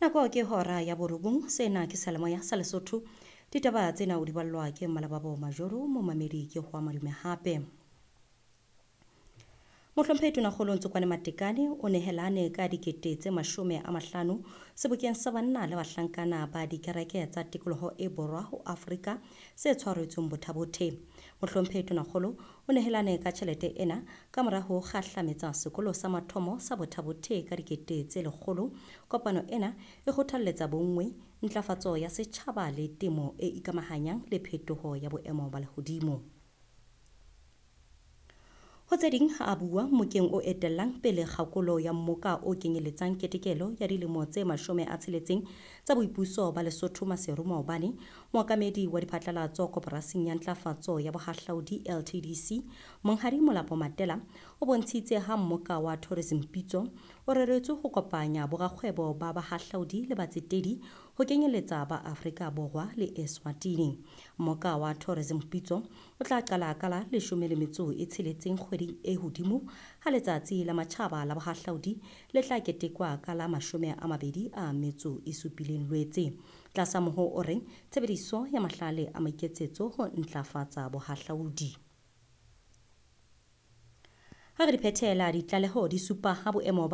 Nako ke hora ya borobong sena ke salemoya sa Lesotho. Ditaba tsena o di ballwa ke Malababo Majoro mo mamedi ke ho amadume hape. Mohlomphehi Tonakgolo Ntsokwane Matekane o nehelane ka dikete tse 50 sebokeng sa banna le bahlankana ba dikereke tsa tikoloho e borwa ho Afrika se tshwaretsweng Bothabothe. Mohlomphehi Tonakgolo o nehelane ka tjhelete ena ka mora ho kgahlametsa sekolo sa mathomo sa Bothabothe ka dikete tse 100. Kopano ena e kgothalletsa bonngwe, ntlafatso ya setjhaba le temo e ikamahanyang le phetoho ya boemo ba lehodimo. Ho tse ding ha a bua mokeng o etellang pele kgakolo ya mmoka o kenyeletsang ketekelo ya dilemo tse 60 tsa boipuso ba Lesotho Maseru Maobane, mookamedi wa diphatlalatso Koporasing ya Ntlafatso ya Bohahlaudi LTDC, Monghadi Molapo Matela, o bontshitse ha mmoka wa Tourism Pitso o reretswe ho kopanya borakgwebo ba bahahlaudi le batsetedi ho kenyeletsa ba Afrika Borwa le Eswatini. Mmoka wa Tourism Pitso o tla qala ka la 16 kgweding e hodimo ha letsatsi la matjhaba la bohahlaudi le tla ketekwa ka la 27 Loetse. Tlasa moho o reng tshebediso ya mahlale a maiketsetso ho ntlafatsa bohahlaudi. Ha re di phethela ditlaleho di supa ha boemo